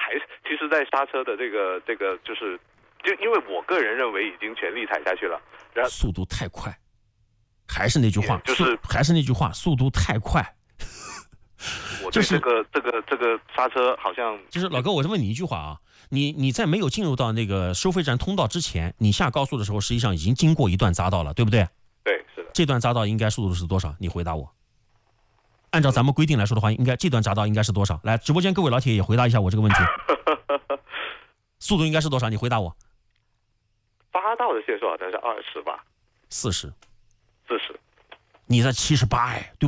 其实，在刹车的这个就因为我个人认为已经全力踩下去了，然后速度太快，还是那句话，速度太快。 我对这个刹车好像就是老哥，我就问你一句话啊，你在没有进入到那个收费站通道之前，你下高速的时候，实际上已经经过一段匝道了，对不对？ 对，是的。 这段匝道应该速度是多少？你回答我。按照咱们规定来说的话，应该这段匝道应该是多少？来，直播间各位老铁也回答一下我这个问题。速度应该是多少？你回答我。 八道的限速好像是20吧？40。 你在78哎，对。